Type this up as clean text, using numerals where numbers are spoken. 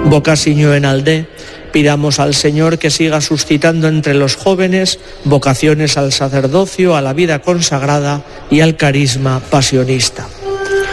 Vocasiño en Aldé, pidamos al Señor que siga suscitando entre los jóvenes vocaciones al sacerdocio, a la vida consagrada y al carisma pasionista.